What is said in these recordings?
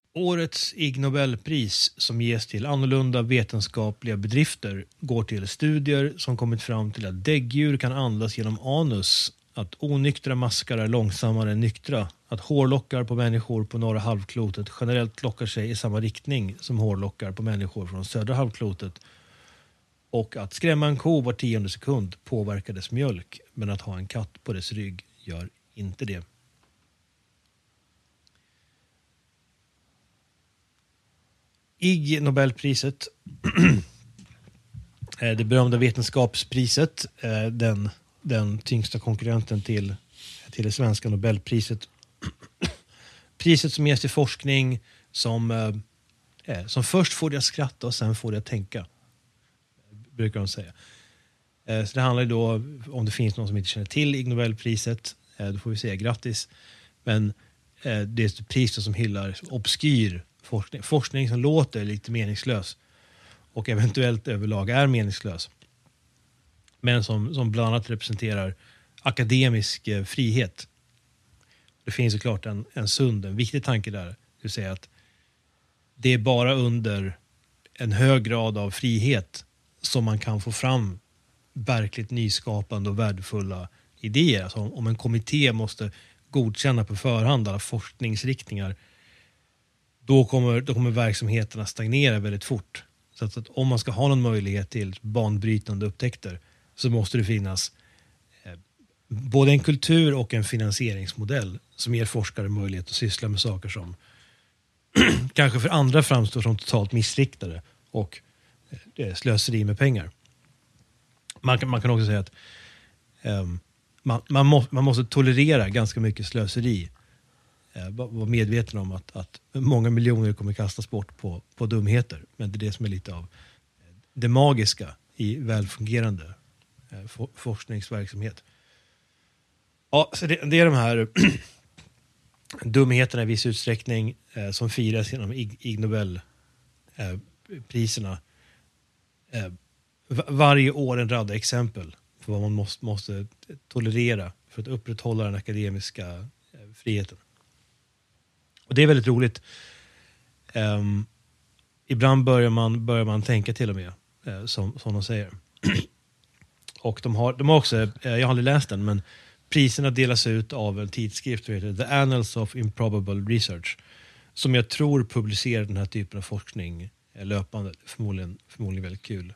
Årets Ig Nobelpris som ges till annorlunda vetenskapliga bedrifter går till studier som kommit fram till att däggdjur kan andas genom anus, att onyktra maskar är långsammare än nyktra, att hårlockar på människor på norra halvklotet generellt lockar sig i samma riktning som hårlockar på människor från södra halvklotet, och att skrämma en ko var 10:e sekund påverkar dess mjölk, men att ha en katt på dess rygg gör inte det. Ig Nobelpriset, det berömda vetenskapspriset, den tyngsta konkurrenten till det svenska Nobelpriset. Priset som ges till forskning som först får dig att skratta och sen får dig att tänka, brukar de säga. Så det handlar ju då, om det finns någon som inte känner till Ig Nobelpriset, då får vi säga grattis. Men det är ett pris som hyllar obskyr forskning som låter lite meningslös och eventuellt överlag är meningslös, men som bland annat representerar akademisk frihet. Det finns såklart en viktig tanke där, det vill säga att det är bara under en hög grad av frihet som man kan få fram verkligt nyskapande och värdefulla idéer. Alltså om en kommitté måste godkänna på förhand alla forskningsriktningar, då kommer verksamheterna stagnera väldigt fort. Så att om man ska ha någon möjlighet till banbrytande upptäckter så måste det finnas både en kultur och en finansieringsmodell som ger forskare möjlighet att syssla med saker som kanske för andra framstår som totalt missriktade och slöseri med pengar. Man kan också säga att man måste tolerera ganska mycket slöseri. Var medveten om att många miljoner kommer kastas bort på dumheter. Men det är det som är lite av det magiska i välfungerande forskningsverksamhet. Ja, så det är de här dumheterna i viss utsträckning som firas genom Ig Nobelpriserna. Varje år en radda exempel för vad man måste tolerera för att upprätthålla den akademiska friheten. Och det är väldigt roligt. Ibland börjar man tänka till och med, som de säger. Och de har också, jag har aldrig läst den, men priserna delas ut av en tidskrift som heter The Annals of Improbable Research, som jag tror publicerar den här typen av forskning löpande. Förmodligen väldigt kul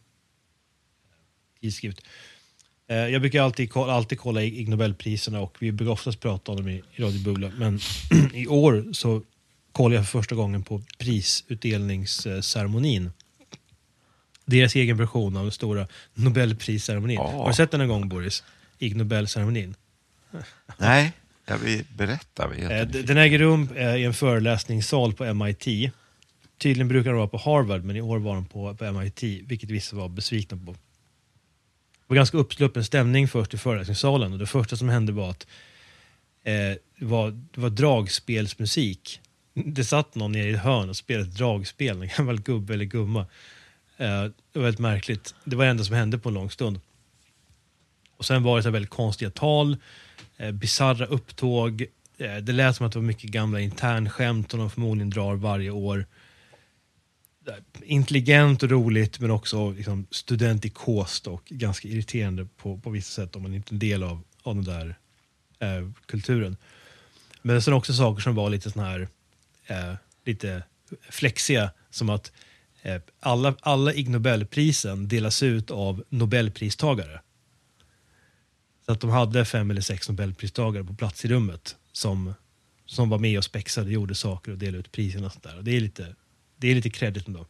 tidskrift. Jag brukar alltid kolla Ig Nobelpriserna och vi brukar oftast prata om dem i Radio Bubbla. Men i år så kollar jag för första gången på prisutdelningsceremonin. Deras egen version av den stora Nobelprisceremonin. Har du sett den en gång, Boris? Ig Nobelceremonin? Nej, jag vill berätta. Den äger rum i en föreläsningssal på MIT. Tydligen brukar de vara på Harvard, men i år var de på MIT, vilket vissa var besvikna på. Det var ganska uppsluppen stämning först i föreläsningssalen, och det första som hände var att det var dragspelsmusik. Det satt någon nere i ett hörn och spelade ett dragspel, en gammal gubbe eller gumma. Det var väldigt märkligt. Det var det enda som hände på en lång stund. Och sen var det så väldigt konstiga tal, bizarra upptåg. Det lät som att det var mycket gamla internskämt som de förmodligen drar varje år. Intelligent och roligt, men också liksom studentikost och ganska irriterande på vissa sätt om man inte är en del av den där kulturen. Men sen också saker som var lite sån här lite flexiga, som att alla Ig Nobelprisen delas ut av Nobelpristagare. Så att de hade 5 eller 6 Nobelpristagare på plats i rummet som var med och spexade, gjorde saker och delade ut priserna och sånt där. Och det är lite credit ändå.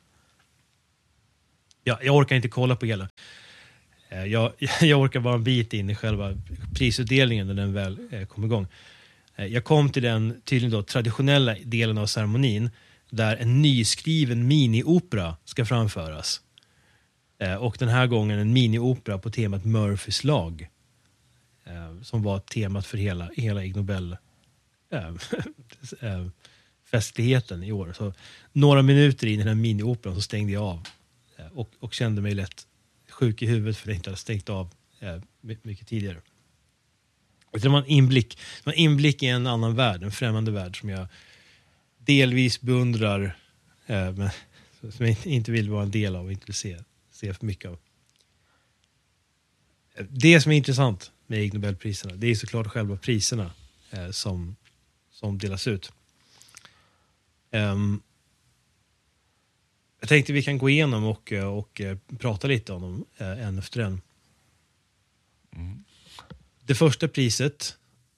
Ja, jag orkar inte kolla på hela. Jag orkar bara en bit in i själva prisutdelningen när den väl kom igång. Jag kom till den tydligen då traditionella delen av ceremonin där en nyskriven miniopera ska framföras. Och den här gången en miniopera på temat Murphys lag. Som var temat för hela Ig Nobel festligheten i år. Så några minuter in i den här minioperan så stängde jag av och kände mig lätt sjuk i huvudet för att jag inte hade stängt av mycket tidigare. Det var en inblick i en annan värld, en främmande värld som jag delvis beundrar men som jag inte vill vara en del av och inte vill se för mycket av. Det som är intressant med Ig Nobelpriserna, det är såklart själva priserna som delas ut. Jag tänkte vi kan gå igenom och prata lite om dem en efter en. Det första priset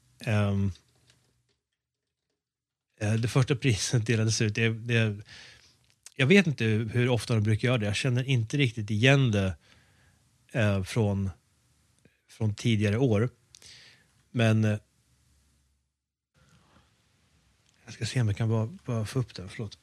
delades ut. Jag vet inte hur ofta de brukar göra det. Jag känner inte riktigt igen det från tidigare år. Men jag ska se om jag kan bara få upp den. Förlåt.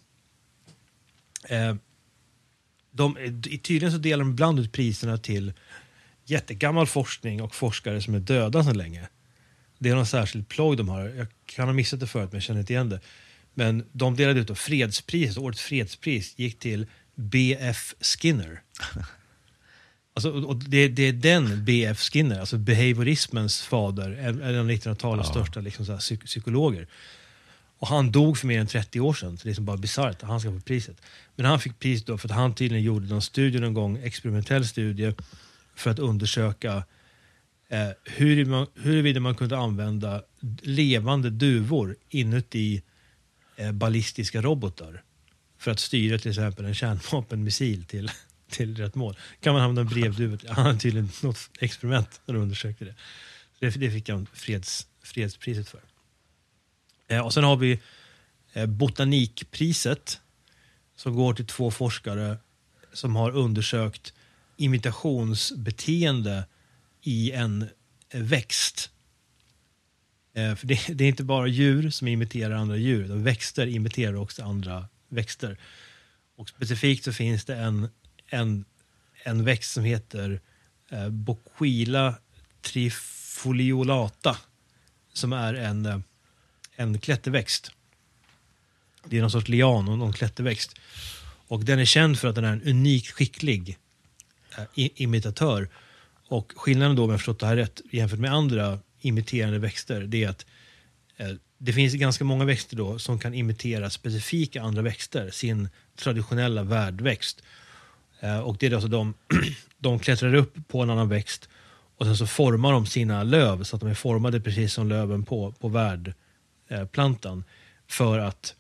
Tydligen så delar de ibland ut priserna till jättegammal forskning och forskare som är döda sedan länge. Det är någon särskild ploj de har. Jag kan ha missat det förut men jag känner inte igen det. Men de delade ut fredspriset. Årets fredspris gick till B.F. Skinner. Alltså, och det är den B.F. Skinner, alltså behaviorismens fader, en av 1900-talets största liksom, så här, psykologer. Och han dog för mer än 30 år sedan, så det är som bara bizarrt att han ska få priset. Men han fick priset då för att han tydligen gjorde någon studie någon gång, experimentell studie, för att undersöka huruvida man kunde använda levande duvor inuti ballistiska robotar för att styra till exempel en kärnvapenmissil till rätt mål. Kan man använda en brevduvor? Han hade tydligen något experiment när de undersökte det. Så det fick han fredspriset för. Och sen har vi botanikpriset som går till 2 forskare som har undersökt imitationsbeteende i en växt. För det är inte bara djur som imiterar andra djur. Växter imiterar också andra växter. Och specifikt så finns det en växt som heter Bocquila trifoliolata som är en klätterväxt. Det är någon sorts lian och någon klätterväxt. Och den är känd för att den är en unikt skicklig imitatör. Och skillnaden då, om jag förstått det här rätt, jämfört med andra imiterande växter, det är att det finns ganska många växter då som kan imitera specifika andra växter, sin traditionella värdväxt. Och det är alltså de klättrar upp på en annan växt och sen så formar de sina löv så att de är formade precis som löven på värdplantan för att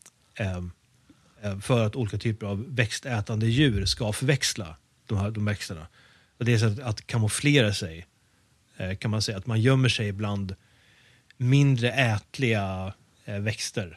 olika typer av växtätande djur ska förväxla de växterna. Och det är så att kamouflera sig, kan man säga, att man gömmer sig bland mindre ätliga växter.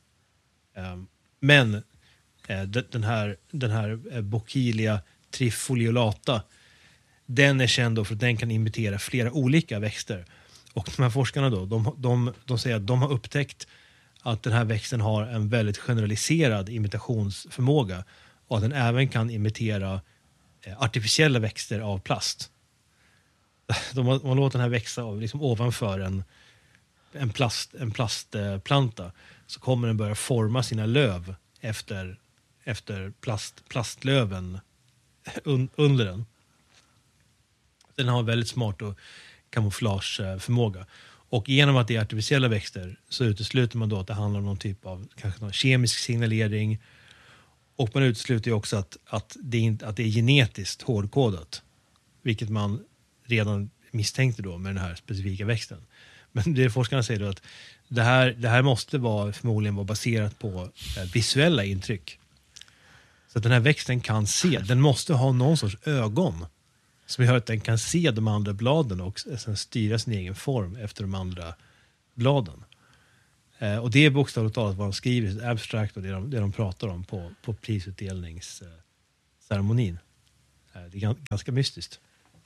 Men den här Bocquila trifoliolata, den är känd då för att den kan imitera flera olika växter. Och de här forskarna då, de säger att de har upptäckt att den här växten har en väldigt generaliserad imitationsförmåga och att den även kan imitera artificiella växter av plast. Man låter den här växa liksom ovanför en plastplanta, så kommer den börja forma sina löv efter plastlöven under den. Den har väldigt smart och kamouflageförmåga. Och genom att det är artificiella växter så utesluter man då att det handlar om någon typ av kanske någon kemisk signalering. Och man utesluter ju också att det är genetiskt hårdkodat. Vilket man redan misstänkte då med den här specifika växten. Men det forskarna säger då att det här måste förmodligen vara baserat på visuella intryck. Så att den här växten kan se, den måste ha någon sorts ögon som gör att den kan se de andra bladen och sen styra sin egen form efter de andra bladen. Och det är bokstavligt talat vad de skriver, abstract, och det de pratar om på prisutdelningsceremonin. Det är ganska mystiskt.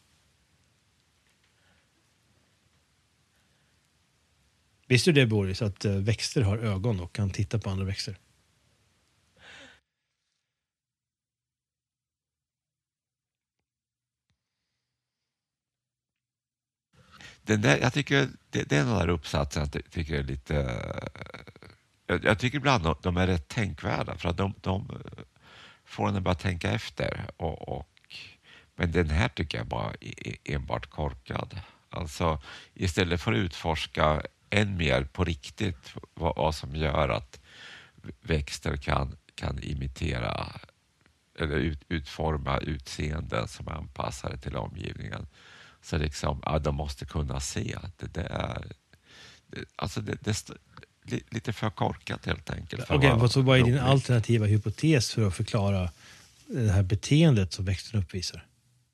Visste du det, Boris, att växter har ögon och kan titta på andra växter? Jag tycker det är den där uppsatsen jag tycker är lite... Jag tycker ibland de är rätt tänkvärda för att de får en att bara tänka efter. Men den här tycker jag bara är enbart korkad. Alltså istället för att utforska än mer på riktigt vad som gör att växter kan imitera eller utforma utseenden som är anpassade till omgivningen. Så liksom, de måste kunna se att det är lite för korkat helt enkelt. Okej, vad är din alternativa hypotes för att förklara det här beteendet som växten uppvisar?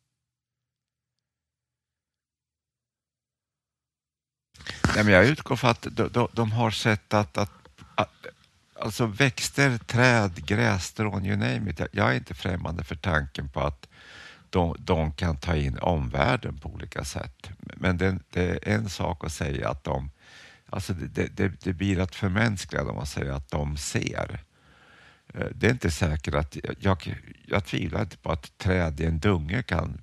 Nej, men jag utgår för att de har sett att alltså växter, träd, gräs, strån, you name it. Jag är inte främmande för tanken på att de kan ta in omvärlden på olika sätt. Men det är en sak att säga att det blir att förmänskliga om man säger att de ser. Det är inte säkert att jag tvivlar inte på att träd i en dunge kan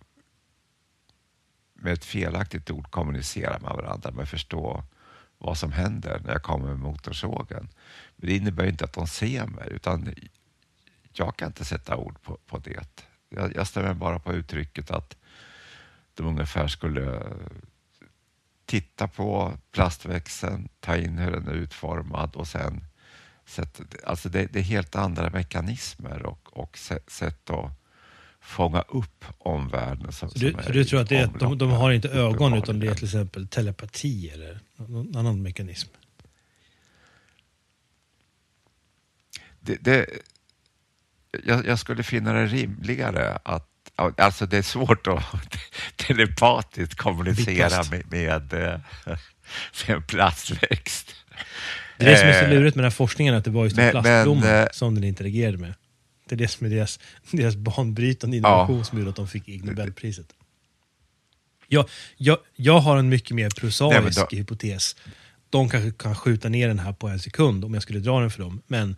med ett felaktigt ord kommunicera med varandra, men förstå vad som händer när jag kommer med motorsågen. Men det innebär inte att de ser mig, utan jag kan inte sätta ord på det. Jag stämmer bara på uttrycket att de ungefär skulle titta på plastväxeln, ta in hur den är utformad och sen alltså det är helt andra mekanismer och sätt att fånga upp omvärlden. Så du tror att det är att de har inte ögon utan det är till exempel telepati eller någon annan mekanism? Jag skulle finna det rimligare att alltså det är svårt att telepatiskt kommunicera med en plastväxt. Det är det som är så lurigt med den här forskningen, att det var just en plastblomma som den interagerade med. Det är det som är deras banbrytande innovation som gjorde att de fick Ig Nobelpriset. Jag har en mycket mer prosaisk hypotes. De kanske kan skjuta ner den här på en sekund om jag skulle dra den för dem. Men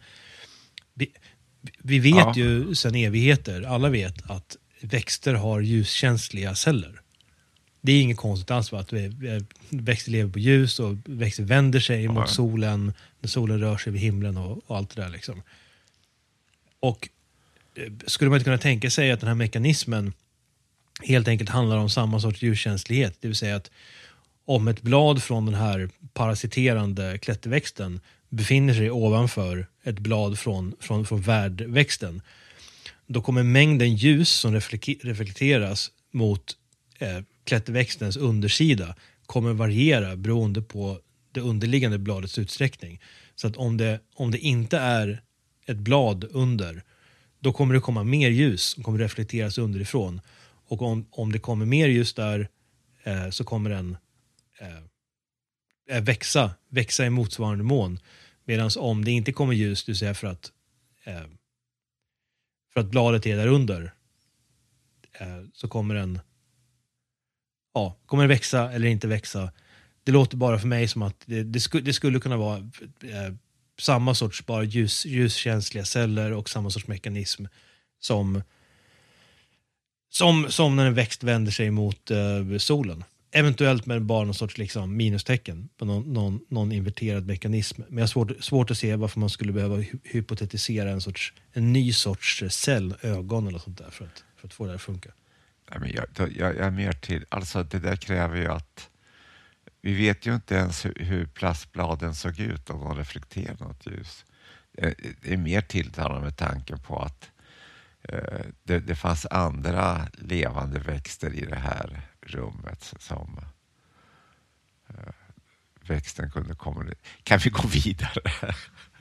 vi vet ju sedan evigheter, alla vet att växter har ljuskänsliga celler. Det är inget konstigt alls att växter lever på ljus och växter vänder sig mot solen när solen rör sig vid himlen och allt det där liksom. Och skulle man inte kunna tänka sig att den här mekanismen helt enkelt handlar om samma sorts ljuskänslighet, det vill säga att om ett blad från den här parasiterande klätterväxten befinner sig ovanför ett blad från värdväxten, då kommer mängden ljus som reflekteras mot klätterväxtens undersida kommer variera beroende på det underliggande bladets utsträckning. Så att om det inte är ett blad under, då kommer det komma mer ljus som kommer reflekteras underifrån. Och om det kommer mer ljus där så kommer den växa i motsvarande mån. Medan om det inte kommer ljus, du säger för att bladet är där under, så kommer den växa eller inte växa. Det låter bara för mig som att det skulle kunna vara samma sorts bara ljuskänsliga celler och samma sorts mekanism som när en växt vänder sig mot solen. Eventuellt med bara någon sorts liksom minustecken på någon inverterad mekanism. Men jag har svårt att se varför man skulle behöva hypotetisera en ny sorts cell, ögon eller sånt där för att få det att funka. Jag är mer till, alltså det där kräver ju att vi vet ju inte ens hur plastbladen såg ut om de reflekterar något ljus. Det är mer tilltalande med tanken på att det fanns andra levande växter i det här rummet som växten kunde komma. Kan vi gå vidare?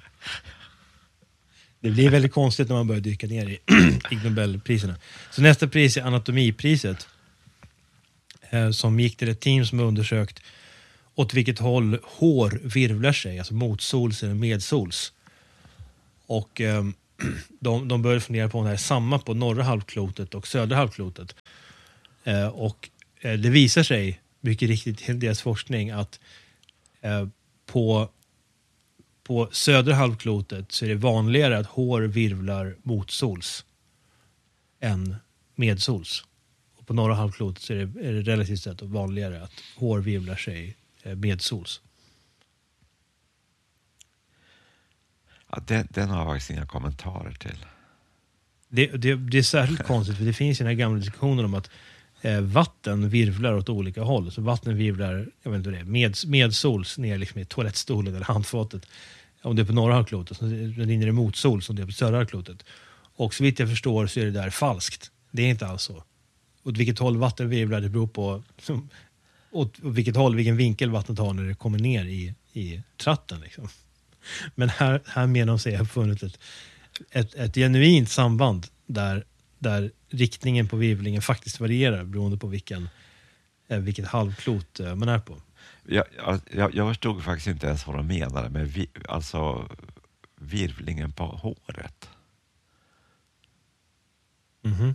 Det blir väldigt konstigt när man börjar dyka ner i Ig Nobelpriserna. Så nästa pris är anatomipriset, som gick till ett team som har undersökt åt vilket håll hår virvlar sig, alltså motsols eller medsols. Och de började fundera på om det här är samma på norra halvklotet och södra halvklotet. Och det visar sig mycket riktigt i deras forskning att på södra halvklotet så är det vanligare att hår virvlar motsols än medsols. Och på norra halvklotet så är det relativt sett vanligare att hår virvlar sig medsols. Ja, den har jag faktiskt inga kommentarer till. Det är särskilt konstigt, för det finns ju den här gamla diskussionen om att vatten virvlar åt olika håll. Så vatten virvlar, jag vet inte vad det är, medsols ner liksom i toalettstolen eller handfatet. om det är på norra halvklotet, så rinner det motsol som det är på södra halvklotet. Och så vitt jag förstår så är det där falskt. Det är inte alls så. Åt vilket håll vatten virvlar, det beror på åt vilket håll, vilken vinkel vattnet har när det kommer ner i tratten. Liksom. Men här menar de sig ha funnit ett genuint samband där riktningen på virvlingen faktiskt varierar beroende på vilket halvklot man är på. Jag förstod faktiskt inte ens vad de menade med alltså virvlingen på håret. Mhm.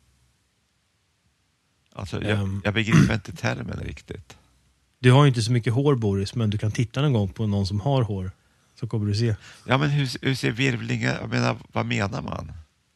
Alltså, jag begriper inte termen riktigt. Du har ju inte så mycket hår, Boris, men du kan titta någon gång på någon som har hår. Så kommer du se. Ja, men hur ser virvlingen... Jag menar, vad menar man?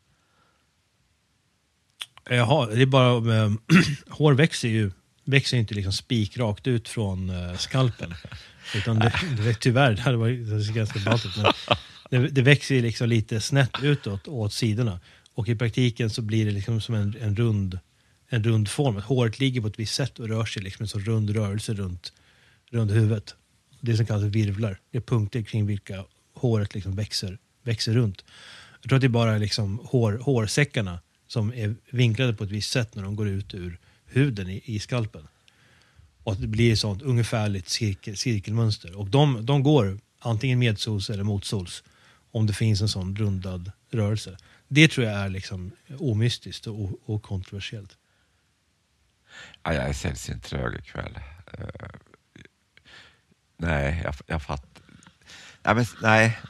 Jaha, det är bara... hår växer ju inte liksom spikrakt ut från skalpen. Utan det tyvärr, det hade varit ganska baltigt. Men det växer ju liksom lite snett utåt åt sidorna. Och i praktiken så blir det liksom som en rund form. Håret ligger på ett visst sätt och rör sig liksom en så rund rörelse runt huvudet. Det som kallas virvlar. Det är punkter kring vilka håret liksom växer runt. Jag tror att det är bara liksom hårsäckarna som är vinklade på ett visst sätt när de går ut ur huden i skalpen. Och att det blir ett sånt ungefärligt cirkelmönster. Och de går antingen medsols eller motsols om det finns en sån rundad rörelse. Det tror jag är liksom omystiskt och kontroversiellt. Ja, jag är sällsynt trög ikväll. Nej, jag fattar. Nej.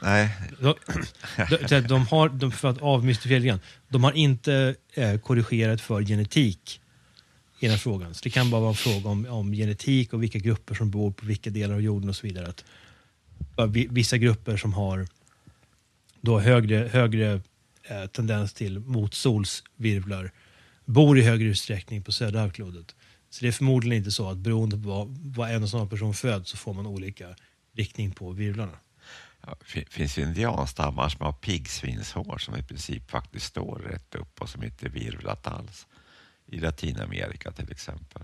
För att avmystifiera igen, de har inte korrigerat för genetik i den här frågan. Så det kan bara vara en fråga om genetik och vilka grupper som bor på vilka delar av jorden och så vidare. Att vissa grupper som har då högre tendens till motsolsvirvlar bor i högre utsträckning på södra halvklotet. Så det är förmodligen inte så att beroende på vad en och samma person föds så får man olika riktning på virvlarna. Ja, finns ju indianstammar som har piggsvinshår som i princip faktiskt står rätt upp och som inte är virvlat alls. I Latinamerika till exempel.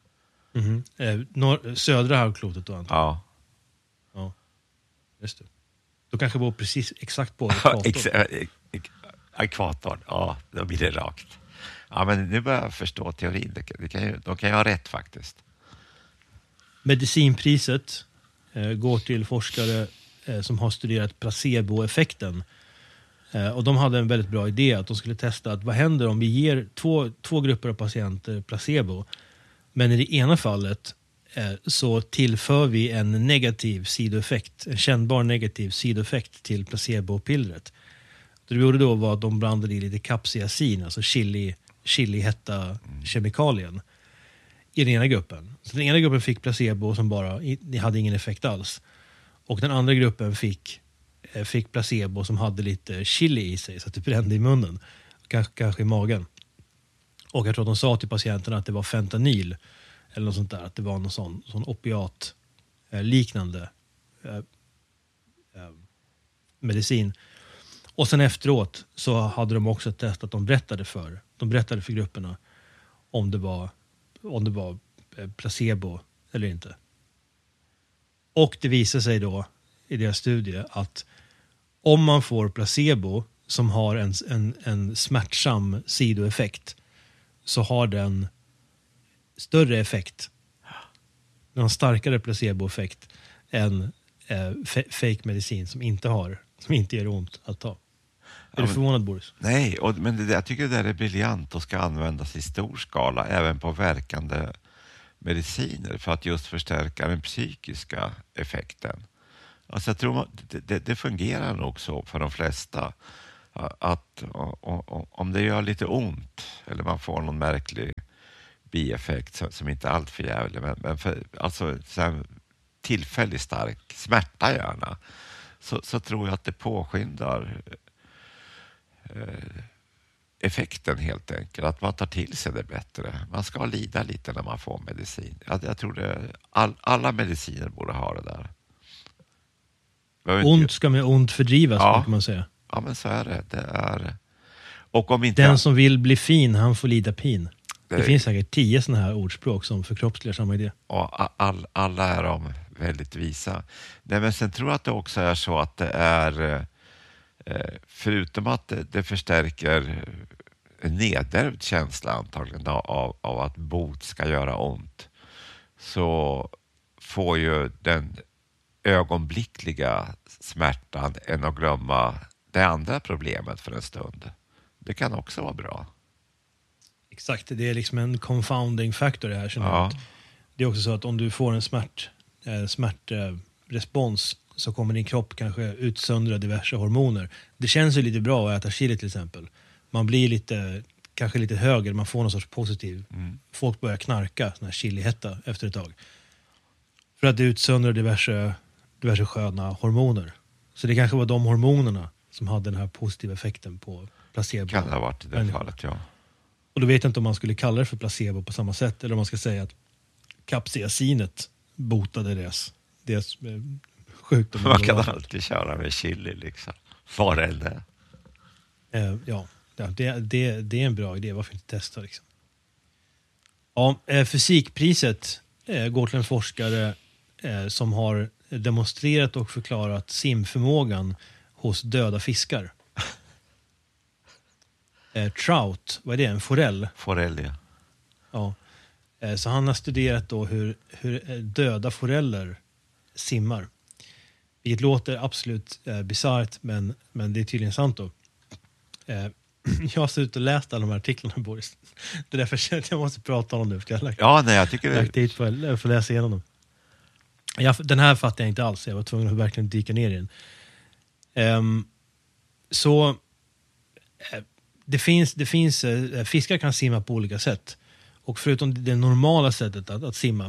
Södra halvklotet då antagligen? Ja. Just det. Då kanske bor precis exakt på ekvatorn. Ekvatorn, ja, då blir det rakt. Ja, men nu börjar jag förstå teorin. De kan ju ha rätt faktiskt. Medicinpriset går till forskare som har studerat placeboeffekten. Och de hade en väldigt bra idé att de skulle testa att vad händer om vi ger två grupper av patienter placebo. Men i det ena fallet så tillför vi en negativ sidoeffekt, en kännbar negativ sidoeffekt till placebopillret. Det de gjorde då var att de blandade i lite capsaicin, alltså chili-hetta kemikalien i den ena gruppen. Så den ena gruppen fick placebo som bara hade ingen effekt alls. Och den andra gruppen fick placebo som hade lite chili i sig så att det brände i munnen. Kanske i magen. Och jag tror att de sa till patienterna att det var fentanyl eller något sånt där. Att det var någon sån opiat liknande medicin. Och sen efteråt så hade de också testat, de berättade för grupperna om det var placebo eller inte. Och det visar sig då i deras studie att om man får placebo som har en smärtsam sidoeffekt så har den större effekt, en starkare placeboeffekt än fake medicin som inte gör ont att ta. Är du förvånad, Boris? Nej, men jag tycker det där är briljant och ska användas i stor skala även på verkande mediciner för att just förstärka den psykiska effekten. Alltså jag tror det fungerar nog så för de flesta att om det gör lite ont eller man får någon märklig bieffekt som inte är allt för jävlig men alltså tillfällig stark smärta gärna så tror jag att det påskyndar effekten helt enkelt. Att man tar till sig det bättre. Man ska lida lite när man får medicin. Jag tror alla mediciner borde ha det där. Ont ska med ont fördrivas, kan man säga. Ja, men så är det. Det är... Och om inte den som vill bli fin, han får lida pin. Det finns säkert 10 sådana här ordspråk som förkroppsligar samma idé. Och alla är de väldigt visa. Nej, men sen tror jag att det också är så att det är, förutom att det förstärker en nedärvd känsla antagligen av att bot ska göra ont, så får ju den ögonblickliga smärtan en att glömma det andra problemet för en stund. Det kan också vara bra. Exakt, det är liksom en confounding factor det här. Ja. Det är också så att om du får en smärtrespons så kommer din kropp kanske utsöndra diverse hormoner. Det känns ju lite bra att äta chili till exempel. Man blir kanske lite högre, man får någon sorts positiv. Folk börjar knarka sån här chilihetta efter ett tag. För att det utsöndrar diverse sköna hormoner. Så det kanske var de hormonerna som hade den här positiva effekten på placebo. Kan det ha varit i det fallet, ja. Och då vet jag inte om man skulle kalla det för placebo på samma sätt, eller om man ska säga att capsaicinet botade deras sjukdom. Man kan alltid köra med chili liksom. Var det det? Ja, det är en bra idé. Varför inte testa liksom? Ja, fysikpriset går till en forskare som har demonstrerat och förklarat simförmågan hos döda fiskar. Trout, vad är det? En forell? Forell, ja. Ja. Så han har studerat då hur döda foreller simmar. Vilket låter absolut bisarrt, men det är tydligen sant då. Jag har suttit och läst alla de här artiklarna, Boris. Det är därför jag måste prata om det. För Jag tycker det. Lagt dit för att läsa igenom dem. Den här fattar jag inte alls. Jag var tvungen att verkligen dyka ner i den. Det finns fiskar kan simma på olika sätt. Och förutom det normala sättet att simma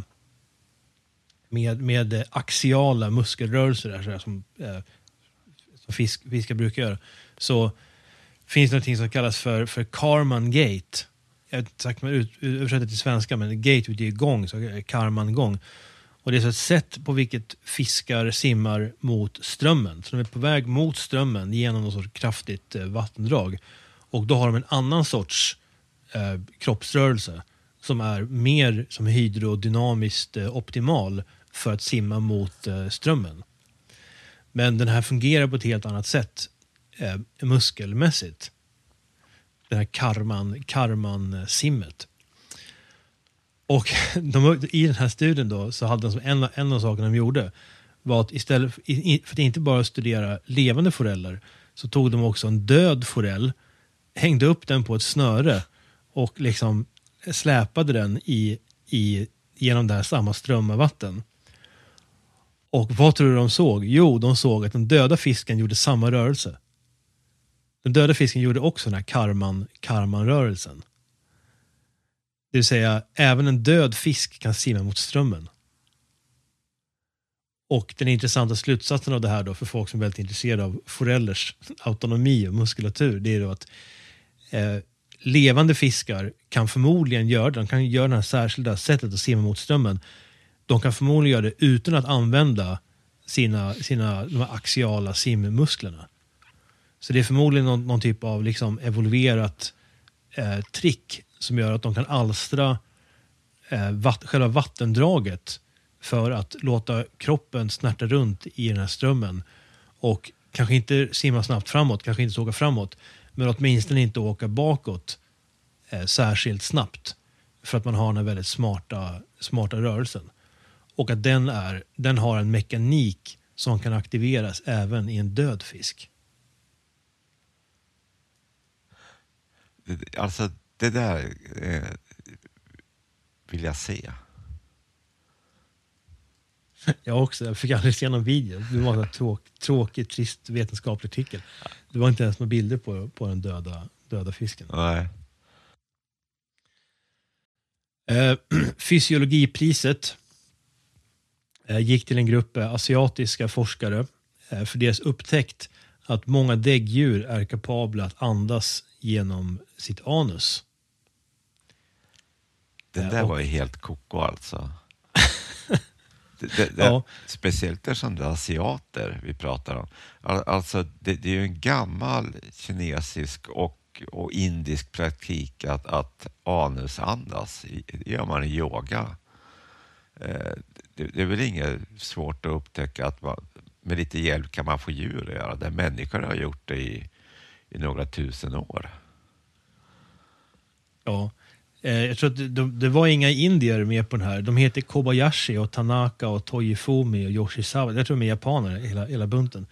med axiala muskelrörelser där, som fiskar brukar göra, så finns det något som kallas för Karman Gate. Jag har inte sagt översätta till svenska, men gate betyder gång, så Karman gång. Och det är så ett sätt på vilket fiskar simmar mot strömmen. Så de är på väg mot strömmen genom något sorts kraftigt vattendrag. Och då har de en annan sorts kroppsrörelse som är mer som hydrodynamiskt optimal för att simma mot strömmen. Men den här fungerar på ett helt annat sätt muskelmässigt. Den här karman-simmet. Och i den här studien då, så hade de som en av sakerna de gjorde var att istället för att inte bara studera levande foreller, så tog de också en död forell, hängde upp den på ett snöre och liksom släpade den genom det här samma ström av vatten. Och vad tror du de såg? Jo, de såg att den döda fisken gjorde samma rörelse. Den döda fisken gjorde också den här karman-rörelsen. Det vill säga, även en död fisk kan simma mot strömmen. Och den intressanta slutsatsen av det här då, för folk som är väldigt intresserade av forellers autonomi och muskulatur, det är då att levande fiskar kan förmodligen de kan göra det här särskilda sättet att simma mot strömmen. De kan förmodligen göra det utan att använda de här axiala simmusklerna. Så det är förmodligen någon typ av liksom evolverat trick som gör att de kan alstra själva vattendraget för att låta kroppen snärta runt i den här strömmen. Och kanske inte simma snabbt framåt, kanske inte åka framåt, men åtminstone inte åka bakåt särskilt snabbt. För att man har den här väldigt smarta rörelsen. Och att den har en mekanik som kan aktiveras även i en död fisk. Alltså det där vill jag se. Jag också. Jag fick aldrig se någon video. Det var en tråkig, trist vetenskaplig artikel. Det var inte ens några bilder på den döda fisken. Nej. Fysiologipriset gick till en grupp asiatiska forskare för deras upptäckt att många däggdjur är kapabla att andas genom sitt anus. Den där var ju helt koko alltså. Ja. Speciellt eftersom det är asiater vi pratar om. Alltså det är ju en gammal kinesisk och och indisk praktik att anusandas. Det gör man i yoga. Det är väl inget svårt att upptäcka att med lite hjälp kan man få djur att göra det. Människor har gjort det i några tusen år. Ja, jag tror att det var inga indier med på den här. De heter Kobayashi och Tanaka och Toyifumi och Yoshizawa. Jag tror de är japaner, hela bunten.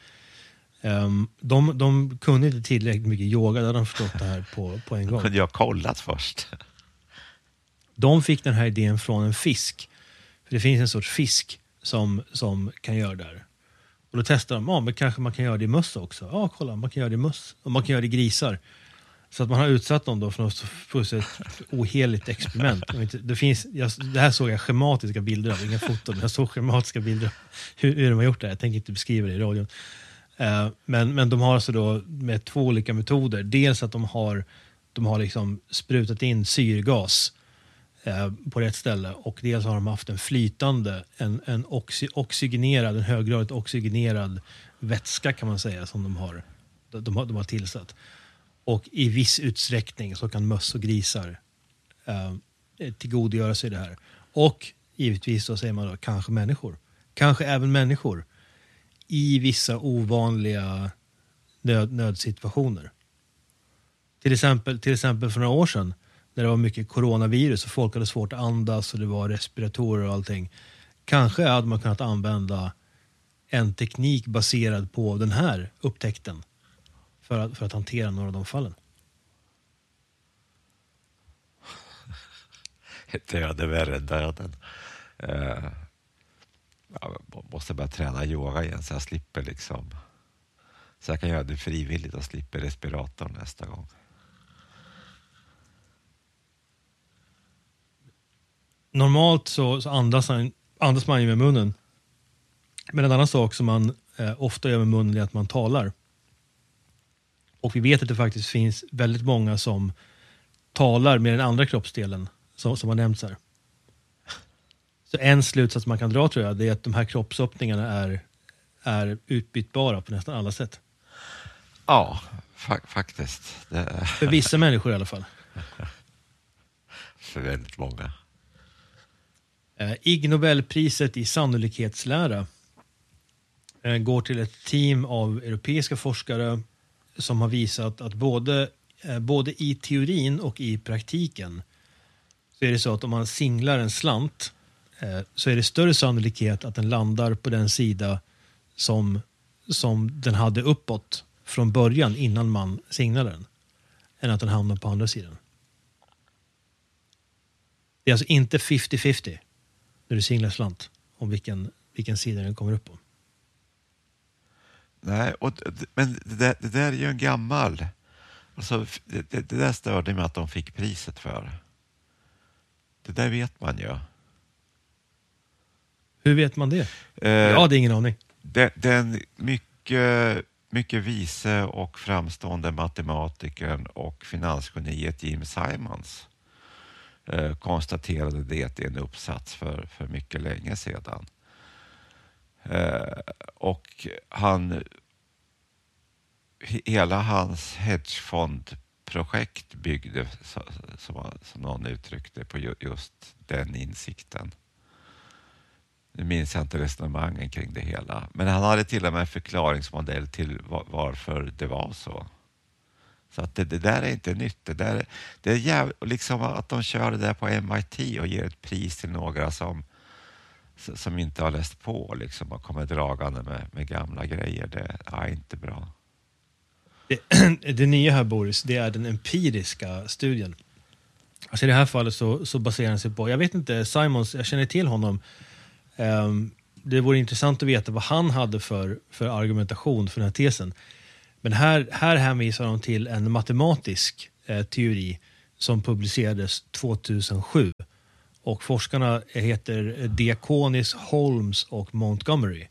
De kunde inte tillräckligt mycket yoga, där de förstått det här på en gång. Kunde jag kollat först? De fick den här idén från en fisk. För det finns en sorts fisk som kan göra det här. Och då testade de, men kanske man kan göra det i möss också. Ja, kolla, man kan göra det i möss. Och man kan göra det i grisar. Så att man har utsatt dem då för ett oheligt experiment. Det här såg jag schematiska bilder av, inga foton. Jag såg schematiska bilder av hur de har gjort det. Jag tänker inte beskriva det i radion. Men de har alltså då med 2 olika metoder. Dels att de har liksom sprutat in syrgas på rätt ställe, och dels har de haft en flytande, en höggradigt oxygenerad vätska kan man säga, som de har tillsatt. Och i viss utsträckning så kan möss och grisar tillgodogöra sig det här. Och givetvis så säger man då kanske människor. Kanske även människor i vissa ovanliga nödsituationer. Till exempel för några år sedan när det var mycket coronavirus och folk hade svårt att andas och det var respiratorer och allting. Kanske hade man kunnat använda en teknik baserad på den här upptäckten för att hantera några av de fallen. Ett öde värre än döden. Jag måste börja träna yoga igen så jag slipper liksom. Så jag kan göra det frivilligt och slipper respiratorn nästa gång. Normalt så andas man ju med munnen. Men en annan sak som man ofta gör med munnen är att man talar. Och vi vet att det faktiskt finns väldigt många som talar med den andra kroppsdelen som har nämnts här. Så en slutsats man kan dra, tror jag, det är att de här kroppsöppningarna är utbytbara på nästan alla sätt. Ja, faktiskt. För vissa människor i alla fall. För väldigt många. Ig Nobelpriset i sannolikhetslära går till ett team av europeiska forskare som har visat att både i teorin och i praktiken så är det så att om man singlar en slant så är det större sannolikhet att den landar på den sida som den hade uppåt från början innan man singlade den, än att den hamnar på andra sidan. Det är alltså inte 50-50 när du singlar slant om vilken sida den kommer upp på. Nej, men det där är ju en gammal. Alltså, det där störde mig att de fick priset för. Det där vet man ju. Hur vet man det? Ja, det är ingen aning. Den mycket vise och framstående matematikern och finansgeniet Jim Simons konstaterade det i en uppsats för mycket länge sedan. Och hela hans hedgefondprojekt byggde, som någon uttryckte, på just den insikten. Nu minns jag inte resonemangen kring det hela. Men han hade till och med en förklaringsmodell till varför det var så. Så att det där är inte nytt. Det är liksom att de kör det där på MIT och ger ett pris till några som inte har läst på liksom, och kommer dragande med gamla grejer. Det är inte bra. Det nya här, Boris, det är den empiriska studien. Alltså i det här fallet så baserar den sig på, jag vet inte, Simons, jag känner till honom. Det vore intressant att veta vad han hade för argumentation för den här tesen. Men här hänvisar de till en matematisk teori som publicerades 2007. Och forskarna heter Diakonis, Holmes och Montgomery.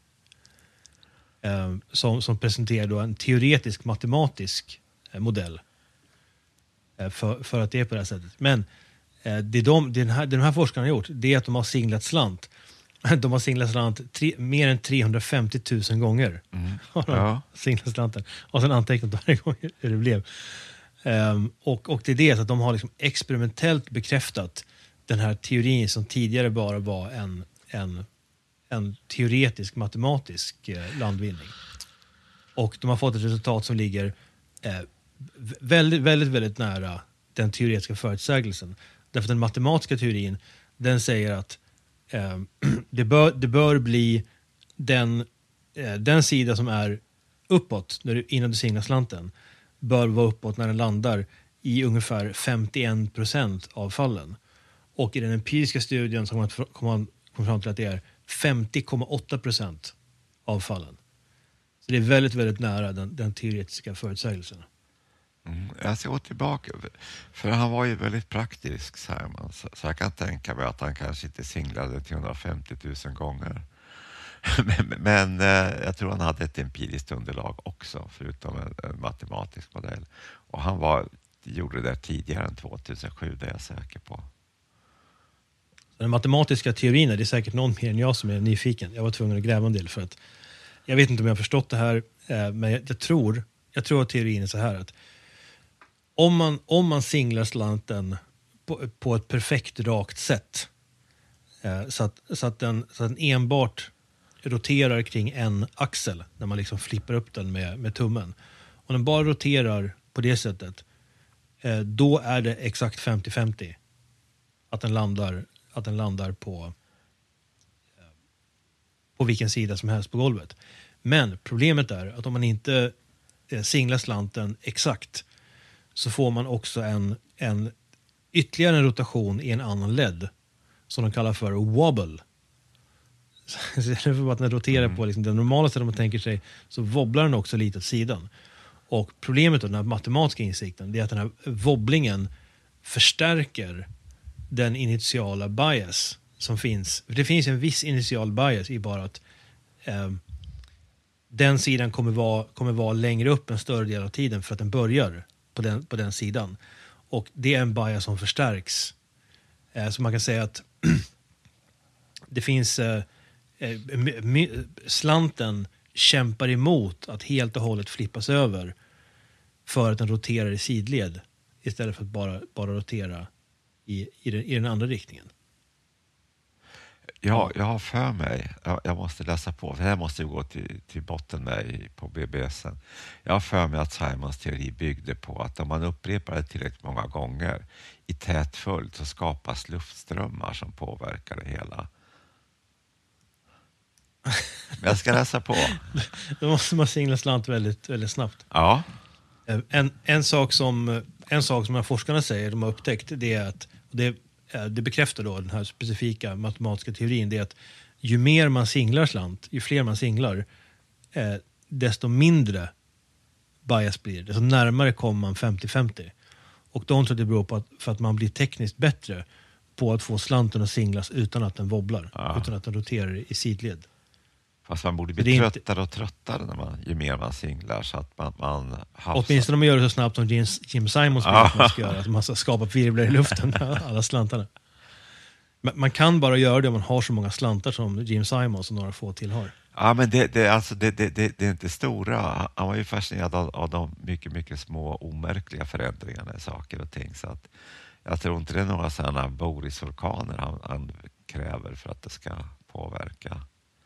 Som presenterar då en teoretisk matematisk modell för att det är på det här sättet. Men det de här forskarna har gjort, det är att de har singlat slant. De har singlat slant mer än 350 000 gånger. Ja. Singlat slanten. Och sen antecknat varje gång hur det blev. Och det är det att de har liksom experimentellt bekräftat den här teorin som tidigare bara var en teoretisk matematisk landvinning. Och de har fått ett resultat som ligger väldigt, väldigt, väldigt nära den teoretiska förutsägelsen. Därför den matematiska teorin, den säger att det bör bli den sida som är uppåt innan du singlar slanten bör vara uppåt när den landar i ungefär 51% av fallen. Och i den empiriska studien så kommer man fram till att det är 50,8% av fallen. Så det är väldigt, väldigt nära den teoretiska förutsägelsen. Jag ska gå tillbaka, för han var ju väldigt praktisk, Simon, så jag kan tänka mig att han kanske inte singlade 350 000 gånger. Men jag tror han hade ett empiriskt underlag också, förutom en matematisk modell. Och han gjorde det tidigare än 2007, det är jag säker på. Den matematiska teorin, det är säkert någon mer än jag som är nyfiken. Jag var tvungen att gräva en del för att jag vet inte om jag har förstått det här, men jag tror att teorin är så här att om man singlar slanten på ett perfekt rakt sätt så att den enbart roterar kring en axel när man liksom flippar upp den med tummen. Om den bara roterar på det sättet, då är det exakt 50-50 att den landar på vilken sida som helst på golvet. Men problemet är att om man inte singlar slanten exakt så får man också ytterligare en rotation i en annan led som de kallar för wobble. Så för att den roterar på liksom det normala sättet man tänker sig, så wobblar den också lite åt sidan. Och problemet med den här matematiska insikten, det är att den här wobblingen förstärker den initiala bias som finns. För det finns en viss initial bias i bara att den sidan kommer vara längre upp en större del av tiden för att den börjar på den sidan. Och det är en bias som förstärks. Så man kan säga att det finns slanten kämpar emot att helt och hållet flippas över för att den roterar i sidled istället för att bara rotera i den andra riktningen. Ja, jag har för mig, jag måste läsa på, för här måste jag gå till botten med på BBS. Jag har för mig att Simons teori byggde på att om man upprepar det tillräckligt många gånger i tät följd så skapas luftströmmar som påverkar det hela. Men jag ska läsa på. Då måste man singla slant väldigt, väldigt snabbt. Ja. En sak som de här forskarna säger, de har upptäckt, det är att det bekräftar då den här specifika matematiska teorin, det är att ju mer man singlar slant, ju fler man singlar, desto mindre bias blir det. Desto närmare kommer man 50-50. Och de tror att det beror på för att man blir tekniskt bättre på att få slanten att singlas utan att den wobblar, utan att den roterar i sidled. Fast man borde bli tröttare och tröttare ju mer man singlar, så att man åtminstone om man gör det så snabbt som Jim Simons att man ska göra, att man ska skapa virvlar i luften alla slantarna. Man kan bara göra det om man har så många slantar som Jim Simons och några få till har. Ja, men det är inte stora. Han var ju fascinerad av de mycket, mycket små omärkliga förändringarna i saker och ting. Så att jag tror inte det är några sådana Boris-orkaner han kräver för att det ska påverka.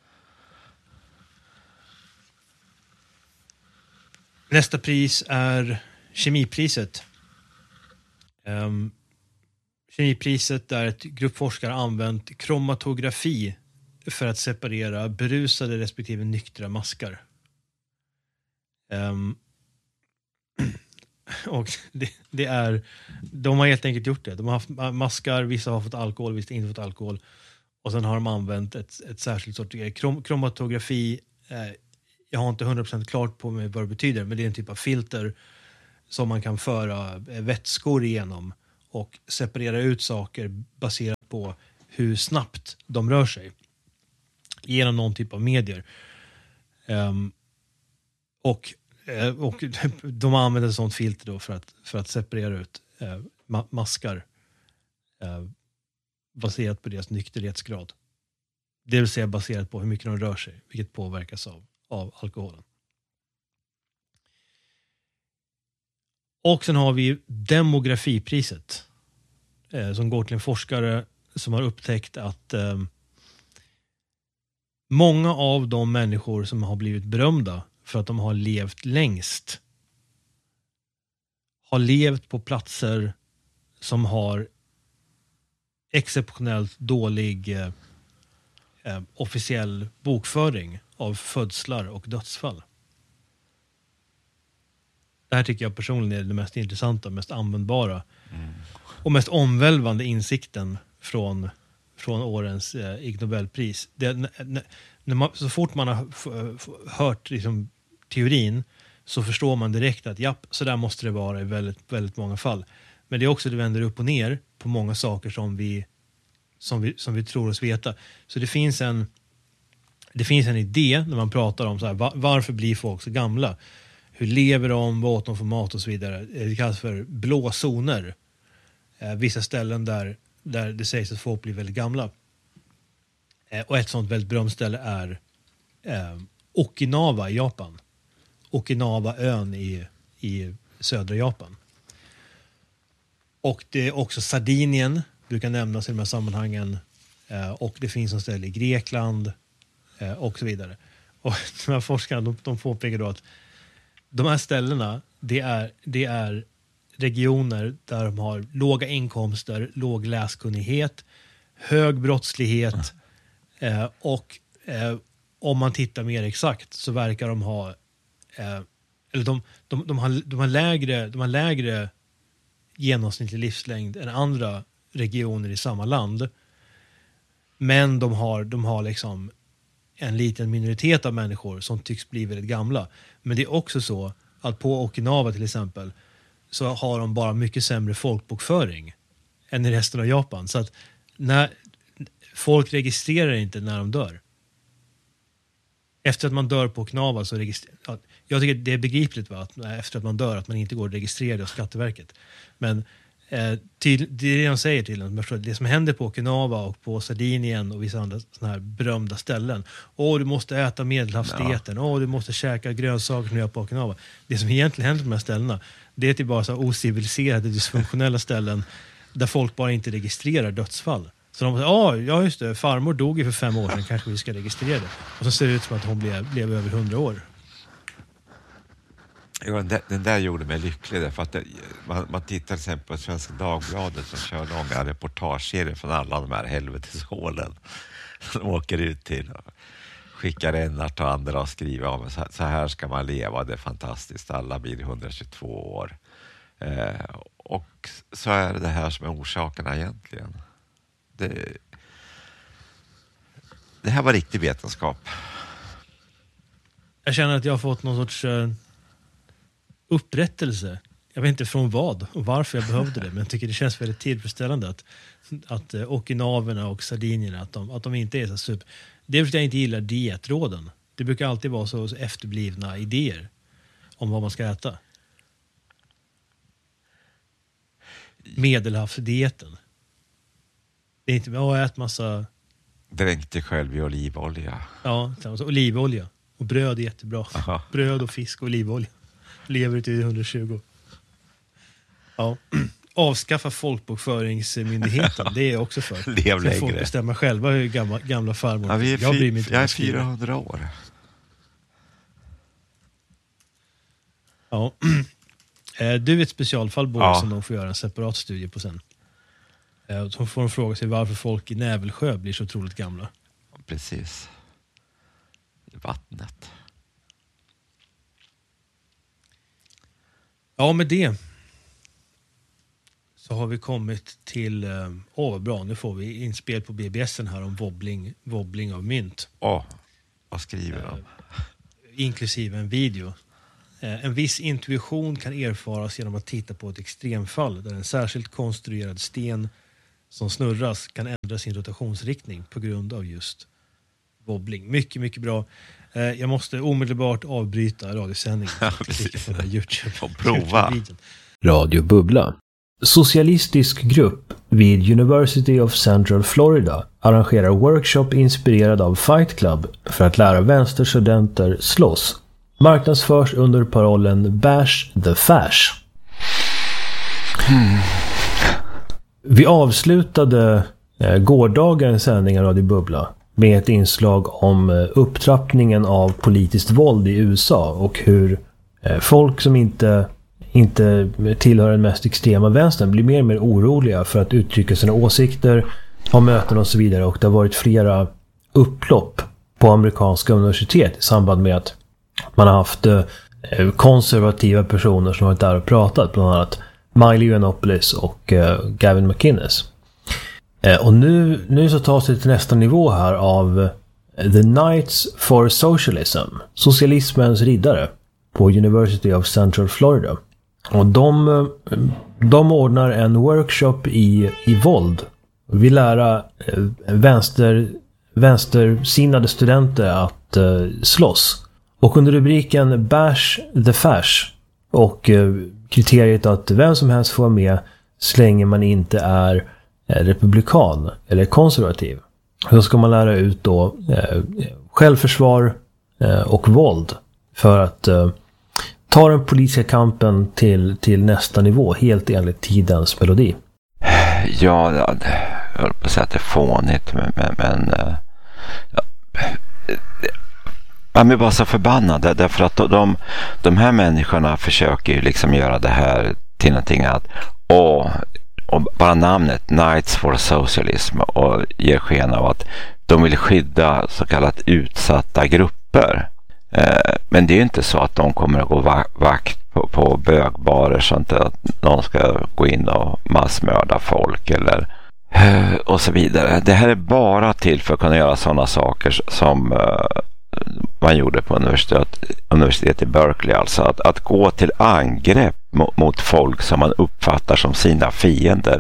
Nästa pris är kemipriset. Kemipriset är ett grupp forskare använt kromatografi för att separera berusade respektive nyktra maskar. Och de har helt enkelt gjort det. De har haft maskar, vissa har fått alkohol, vissa inte fått alkohol. Och sen har de använt ett särskilt sort kromatografi. Jag har inte 100% klart på mig vad det betyder, men det är en typ av filter som man kan föra vätskor igenom och separera ut saker baserat på hur snabbt de rör sig genom någon typ av medier. Och de använder ett sånt filter då för att separera ut maskar baserat på deras nykterhetsgrad. Det vill säga baserat på hur mycket de rör sig, vilket påverkas av alkoholen. Och sen har vi demografipriset som går till en forskare som har upptäckt att många av de människor som har blivit berömda för att de har levt längst har levt på platser som har exceptionellt dålig officiell bokföring av födslar och dödsfall. Det här tycker jag personligen är det mest intressanta, mest användbara och mest omvälvande insikten från årens Ig Nobelpris. Så fort man har hört liksom, teorin så förstår man direkt att japp, så där måste det vara i väldigt, väldigt många fall. Men det är också det vänder upp och ner på många saker som vi tror oss veta. Så det finns en idé när man pratar om så här, varför blir folk så gamla? Hur lever de? Vad åt de för mat och så vidare? Det kallas för blå zoner. Vissa ställen där det sägs att folk blir väldigt gamla. Och ett sånt väldigt berömt ställe är Okinawa i Japan. Okinawa-ön i södra Japan. Och det är också Sardinien brukar nämnas i de här sammanhangen. Och det finns en ställe i Grekland och så vidare. Och de här forskarna de påpekar då att de här ställena det är regioner där de har låga inkomster, låg läskunnighet, hög brottslighet och om man tittar mer exakt så verkar de ha eller de har lägre genomsnittlig livslängd än andra regioner i samma land. Men de har liksom en liten minoritet av människor som tycks bli väldigt gamla. Men det är också så att på Okinawa till exempel så har de bara mycket sämre folkbokföring än i resten av Japan. Så att när folk registrerar inte när de dör. Efter att man dör på Okinawa så registrerar... Jag tycker det är begripligt att efter att man dör att man inte går att registrera av Skatteverket. Men det är det de säger till en. Det som händer på Okinawa och på Sardinien och vissa andra såna här berömda ställen. Du måste äta medelhavsdieten. Du måste käka grönsaker när du är på Okinawa. Det som egentligen händer på de här ställena, det är till bara så ociviliserade, dysfunktionella ställen där folk bara inte registrerar dödsfall. Så de säger, ja just det, farmor dog ju för 5 år sedan, kanske vi ska registrera det. Och så ser det ut som att hon blev över 100 år. Ja, den där gjorde mig lycklig därför att man tittar till exempel på Svenska Dagbladet som kör långa reportageserier från alla de här helveteshålen som de åker ut till och skickar Ennart och andra och skriver om så här ska man leva, det är fantastiskt, alla blir 122 år och så är det här som är orsakerna egentligen. Det här var riktig vetenskap. Jag känner att jag har fått någon sorts upprättelse. Jag vet inte från vad och varför jag behövde det, men jag tycker det känns väldigt tillfredsställande att Okinaverna och Sardinierna att de inte är så super. Det är för att jag inte gillar dietråden. Det brukar alltid vara så efterblivna idéer om vad man ska äta. Medelhavsdieten. Det är inte ät massa... Dränk dig själv i olivolja. Ja, olivolja. Och bröd är jättebra. Aha. Bröd och fisk och olivolja. Lever till 120. Ja. Avskaffa folkbokföringsmyndigheten. Det är också för. Lev längre. Folk bestämma själva hur gamla farmor. Ja, jag är 400 år. Ja. Du är ett specialfall som de får göra en separat studie på sen. Så får de fråga sig varför folk i Nävelsjö blir så otroligt gamla. Precis. Vattnet. Ja, med det så har vi kommit till vad bra, nu får vi inspel på BBS:en här om wobbling av mynt. Vad skriver de? Inklusive en video. En viss intuition kan erfaras genom att titta på ett extremfall där en särskilt konstruerad sten som snurras kan ändra sin rotationsriktning på grund av just wobbling. Mycket, mycket bra. Jag måste omedelbart avbryta radiosändningen. Och prova. Radio Bubbla. Socialistisk grupp vid University of Central Florida arrangerar workshop inspirerad av Fight Club för att lära vänsterstudenter slåss. Marknadsförs under parollen Bash the Fash. Vi avslutade gårdagens sändning av Radio Bubbla med ett inslag om upptrappningen av politiskt våld i USA och hur folk som inte tillhör den mest extrema vänstern blir mer och mer oroliga för att uttrycka sina åsikter, ha möten och så vidare. Och det har varit flera upplopp på amerikanska universitet i samband med att man har haft konservativa personer som har varit där och pratat, bland annat Milo Yiannopoulos och Gavin McInnes. Och nu så tas det till nästa nivå här av The Knights for Socialism, socialismens riddare på University of Central Florida. Och de ordnar en workshop i våld. Vi lära vänstersinnade studenter att slåss. Och under rubriken Bash the Fash och kriteriet att vem som helst får vara med så länge man inte är republikan eller konservativ. Så ska man lära ut då självförsvar och våld för att ta den politiska kampen till nästa nivå, helt enligt tidens melodi. Ja, jag höll på att säga att det är fånigt, men man är bara så förbannad därför att de här människorna försöker ju liksom göra det här till någonting att och bara namnet Knights for Socialism och ger sken av att de vill skydda så kallat utsatta grupper. Men det är ju inte så att de kommer att gå vakt på bögbarer så att någon ska gå in och massmörda folk eller och så vidare. Det här är bara till för att kunna göra sådana saker som man gjorde på universitet i Berkeley, alltså att gå till angrepp mot folk som man uppfattar som sina fiender.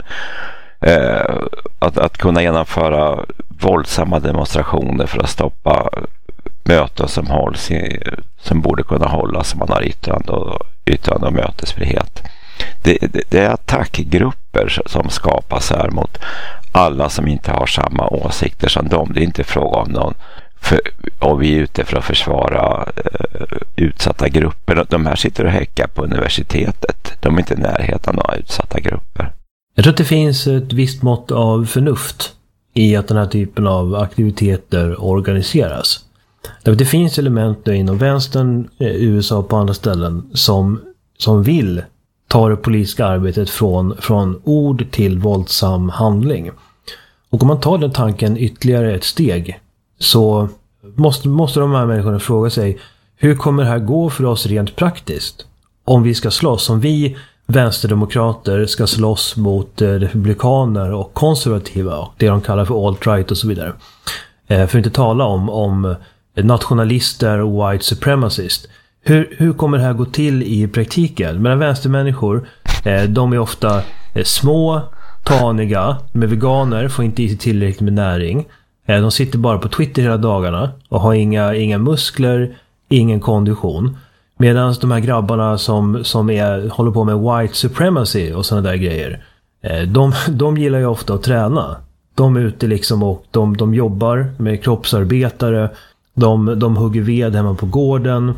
Att kunna genomföra våldsamma demonstrationer för att stoppa möten som hålls som borde kunna hållas som man har yttrande och mötesfrihet. Det är attackgrupper som skapas här mot alla som inte har samma åsikter som dem. Det är inte fråga om någon och vi är ute för att försvara utsatta grupper. De här sitter och häckar på universitetet. De är inte i närheten av utsatta grupper. Jag tror att det finns ett visst mått av förnuft i att den här typen av aktiviteter organiseras. Därför det finns element inom vänstern, USA och på andra ställen som vill ta det politiska arbetet från ord till våldsam handling. Och om man tar den tanken ytterligare ett steg så måste de här människorna fråga sig, hur kommer det här gå för oss rent praktiskt? Om vi ska slåss, om vi vänsterdemokrater ska slåss mot republikaner och konservativa och det de kallar för alt-right och så vidare. För att inte tala om nationalister och white supremacist. Hur kommer det här gå till i praktiken? Men vänstermänniskor, de är ofta små, taniga, med veganer, får inte i sig tillräckligt med näring. De sitter bara på Twitter hela dagarna och har inga muskler, ingen kondition. Medan de här grabbarna som håller på med white supremacy och sådana där grejer, de gillar ju ofta att träna. De är ute liksom och de jobbar med kroppsarbetare, de hugger ved hemma på gården,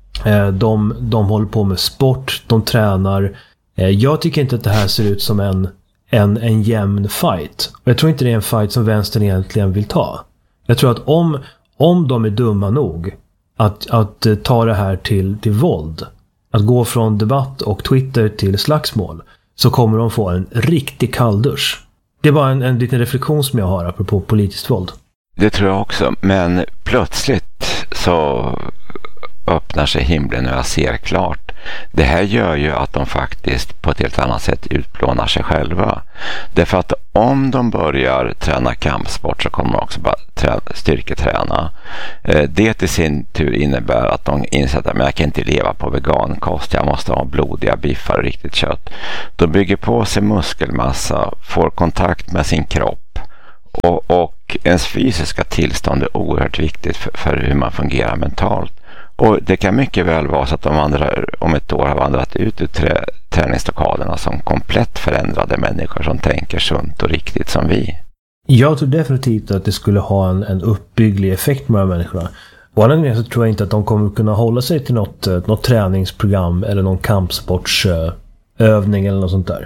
de håller på med sport, de tränar. Jag tycker inte att det här ser ut som en jämn fight. Och jag tror inte det är en fight som vänstern egentligen vill ta. Jag tror att om de är dumma nog att ta det här till våld, att gå från debatt och Twitter till slagsmål, så kommer de få en riktig kalldusch. Det är bara en liten reflektion som jag har apropå politiskt våld. Det tror jag också, men plötsligt så öppnar sig himlen och jag ser klart. Det här gör ju att de faktiskt på ett helt annat sätt utplånar sig själva. Därför att om de börjar träna kampsport så kommer de också bara styrketräna. Det i sin tur innebär att de inser att jag kan inte leva på vegankost. Jag måste ha blodiga biffar och riktigt kött. De bygger på sig muskelmassa, får kontakt med sin kropp. Och ens fysiska tillstånd är oerhört viktigt för hur man fungerar mentalt. Och det kan mycket väl vara så att de om ett år har vandrat ut ur träningslokalerna som komplett förändrade människor som tänker sunt och riktigt som vi. Jag tror definitivt att det skulle ha en uppbygglig effekt med de här människorna. Och anledningen så tror jag inte att de kommer kunna hålla sig till något träningsprogram eller någon kampsportsövning eller något sånt där.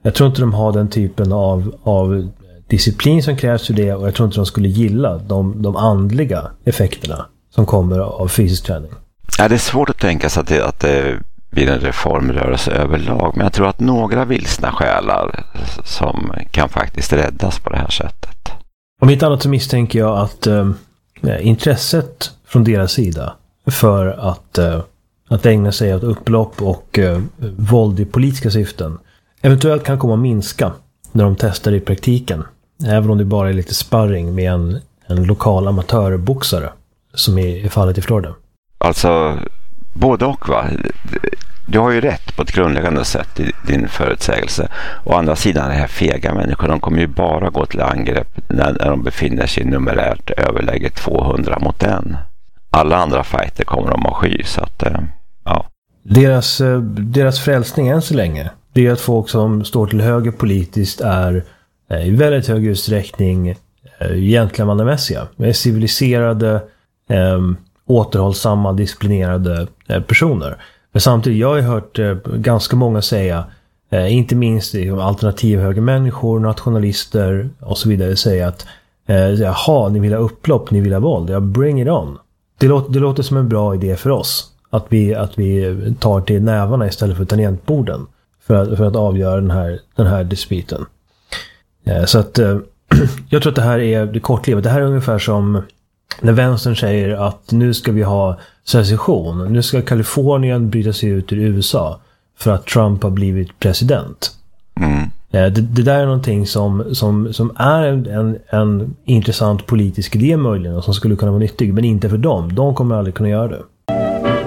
Jag tror inte de har den typen av disciplin som krävs för det, och jag tror inte de skulle gilla de andliga effekterna som kommer av fysisk träning. Ja, det är svårt att tänka sig att det blir en reformrörelse överlag, men jag tror att några vilsna själar som kan faktiskt räddas på det här sättet. Om inte annat så misstänker jag att intresset från deras sida för att ägna sig åt upplopp och våld i politiska syften eventuellt kan komma att minska när de testar i praktiken. Även om det bara är lite sparring med en lokal amatörboxare, som är fallet i Florida. Alltså, både och, va? Du har ju rätt på ett grundläggande sätt i din förutsägelse. Å andra sidan, det här fega människor, de kommer ju bara gå till angrepp när de befinner sig i numerärt överläge 200 mot 1. Alla andra fighter kommer de att sky, så att, ja. Deras frälsning än så länge, det är att folk som står till höger politiskt är i väldigt hög utsträckning gentlemannamässiga, civiliserade, återhållsamma, disciplinerade personer. Men samtidigt, jag har hört ganska många säga, inte minst alternativhögermänniskor, nationalister och så vidare, säga att jaha, ni vill ha upplopp, ni vill ha våld, ja, bring it on. Det låter som en bra idé för oss, att vi tar till nävarna istället för tangentborden för att avgöra den här disputen. Så att jag tror att det här är det kortlivet. Det här är ungefär som när vänstern säger att nu ska vi ha secession. Nu ska Kalifornien bryta sig ut ur USA för att Trump har blivit president. Mm. Det där är någonting som är en intressant politisk idé möjligen, och som skulle kunna vara nyttig, men inte för dem. De kommer aldrig kunna göra det.